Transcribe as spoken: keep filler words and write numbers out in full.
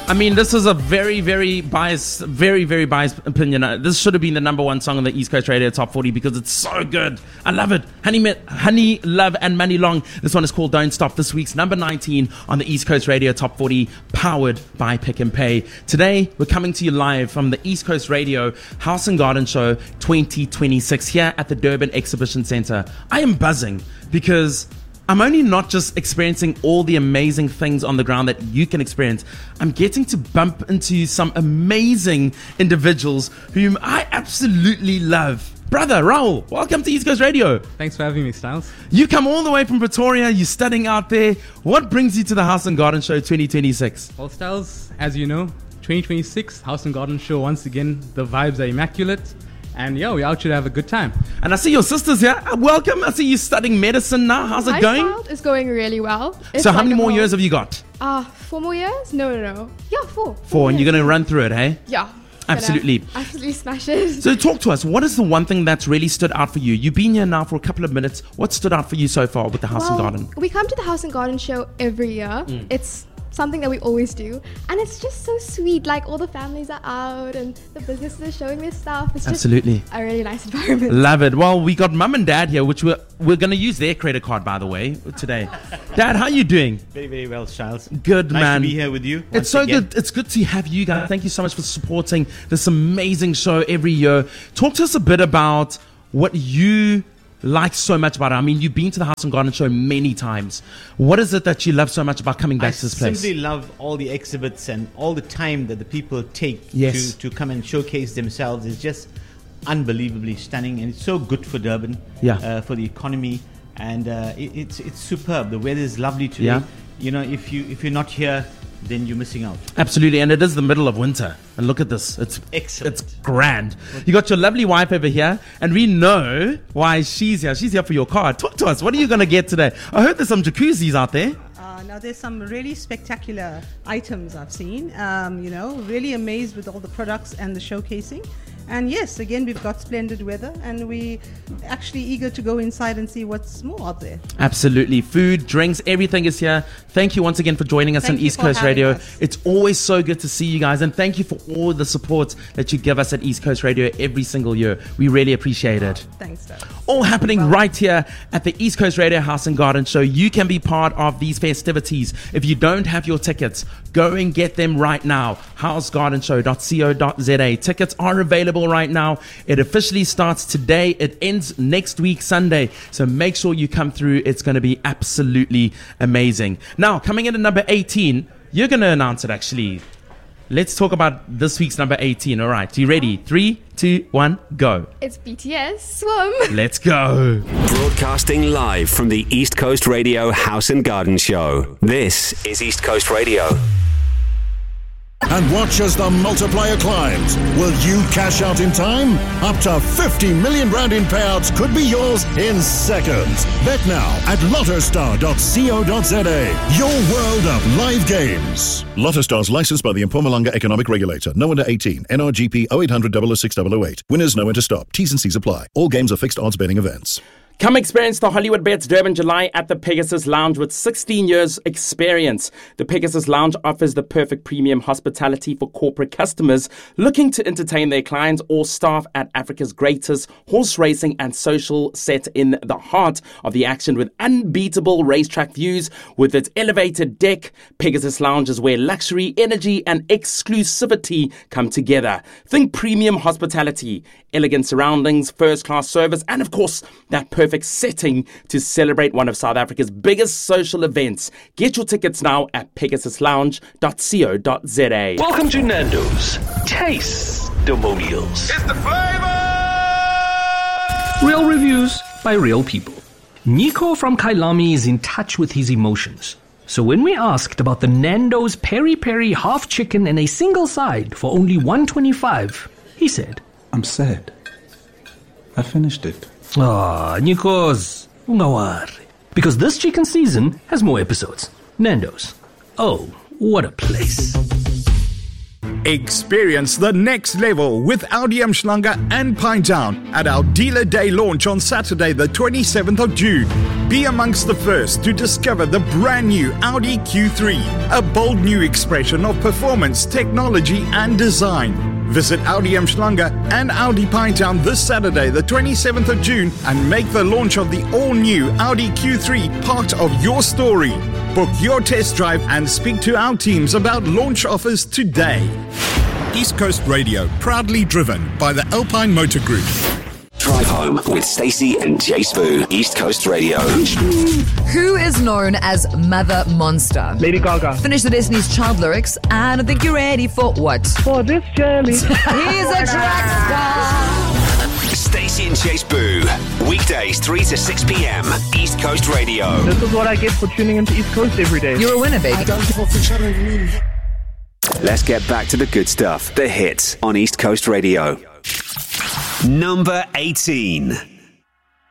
I mean, this is a very, very biased, very, very biased opinion. Uh, This should have been the number one song on the East Coast Radio Top forty because it's so good. I love it. Honey, Me- Honey, Love, and Money Long. This one is called Don't Stop. This week's number nineteen on the East Coast Radio Top forty, powered by Pick and Pay. Today, we're coming to you live from the East Coast Radio House and Garden Show twenty twenty-six here at the Durban Exhibition Centre. I am buzzing because I'm only not just experiencing all the amazing things on the ground that you can experience. I'm getting to bump into some amazing individuals whom I absolutely love. Brother Raul, welcome to East Coast Radio. Thanks for having me, Styles. You come all the way from Pretoria, you're studying out there. What brings you to the House and Garden Show twenty twenty-six? Well, Styles, as you know, twenty twenty-six House and Garden Show, once again, the vibes are immaculate. And yeah, we're out here to have a good time. And I see your sisters here. Uh, Welcome. I see you studying medicine now. How's it My going? child is going really well. It's So how like many a more whole- years have you got? Uh, four more years? No, no, no. Yeah, four. Four, and years. you're going to run through it, hey? Yeah. Absolutely. Gonna Absolutely smash it. So talk to us. What is the one thing that's really stood out for you? You've been here now for a couple of minutes. What stood out for you so far with the House well, and Garden? we come to the House and Garden Show every year. Mm. It's something that we always do. And it's just so sweet. Like, all the families are out and the businesses are showing their stuff. It's just Absolutely. a really nice environment. Love it. Well, we got mum and dad here, which we're, we're going to use their credit card, by the way, today. Dad, how you doing? Very, very well, Charles. Good, nice man. to be here with you. It's once so again. good. It's good to have you guys. Thank you so much for supporting this amazing show every year. Talk to us a bit about what you like so much about it. I mean, you've been to the House and Garden Show many times. What is it that you love so much about coming back I to this place? simply love all the exhibits and all the time that the people take Yes. to, to come and showcase themselves is just unbelievably stunning, and it's so good for Durban, Yeah. uh, for the economy, and uh, it, it's it's superb. The weather is lovely today. Yeah. You know, if you if you're not here, then you're missing out. Absolutely, and it is the middle of winter. And look at this. It's Excellent. It's grand. You got your lovely wife over here, and we know why she's here. She's here for your card. Talk to us. What are you going to get today? I heard there's some jacuzzis out there. Uh, now, there's some really spectacular items I've seen. Um, you know, really amazed with all the products and the showcasing. And yes, again, we've got splendid weather, and we actually eager to go inside and see what's more out there. Absolutely. Food, drinks, everything is here. Thank you once again for joining us Thank on you East for Coast having Radio. us. It's always so good to see you guys, and thank you for all the support that you give us at East Coast Radio every single year. We really appreciate it. Thanks, Dad. All happening Well- right here at the East Coast Radio House and Garden Show. You can be part of these festivities. If you don't have your tickets, go and get them right now. house garden show dot co dot za. Tickets are available right now. It officially starts today. It ends next week, Sunday. So make sure you come through. It's going to be absolutely amazing. Now, coming in at number eighteen, you're going to announce it actually. Let's talk about this week's number eighteen. All right. You ready? Three, two, one, go. It's B T S, Swim. Let's go. Broadcasting live from the East Coast Radio House and Garden Show. This is East Coast Radio. And watch as the multiplier climbs. Will you cash out in time? Up to fifty million rand in payouts could be yours in seconds. Bet now at lotterstar dot co dot za. Your world of live games. Lotterstars licensed by the Mpumalanga Economic Regulator. No under eighteen. N R G P oh eight hundred, oh oh six, oh oh eight. Winners know when to stop. T's and C's apply. All games are fixed odds betting events. Come experience the Hollywood Bets Durban July at the Pegasus Lounge with sixteen years experience. The Pegasus Lounge offers the perfect premium hospitality for corporate customers looking to entertain their clients or staff at Africa's greatest horse racing and social set in the heart of the action with unbeatable racetrack views. With its elevated deck, Pegasus Lounge is where luxury, energy and exclusivity come together. Think premium hospitality, elegant surroundings, first-class service, and of course, that perfect setting to celebrate one of South Africa's biggest social events. Get your tickets now at pegasus lounge dot co dot za. Welcome to Nando's Taste Demonials. It's the flavor! Real reviews by real people. Nico from Kailami is in touch with his emotions. So when we asked about the Nando's Peri Peri half chicken and a single side for only one twenty-five, he said, I'm sad. I finished it. Ah, Nikos, ungawari. Because this chicken season has more episodes. Nando's. Oh, what a place. Experience the next level with Audi Umhlanga and Pinetown at our Dealer Day launch on Saturday the twenty-seventh of June. Be amongst the first to discover the brand new Audi Q three, a bold new expression of performance, technology and design. Visit Audi Umhlanga and Audi Pinetown this Saturday the twenty-seventh of June and make the launch of the all-new Audi Q three part of your story. Book your test drive and speak to our teams about launch offers today. East Coast Radio, proudly driven by the Alpine Motor Group. Drive home with Stacey and Jay Spoo, East Coast Radio. Who is known as Mother Monster? Lady Gaga. Finish the Destiny's Child lyrics, and I think you're ready for what? For this journey. He's a track star. Stacey and Jay Spoo, weekdays three to six p.m. East Coast Radio. This is what I get for tuning into East Coast every day. You're a winner, baby. Let's get back to the good stuff. The hits on East Coast Radio. Number eighteen.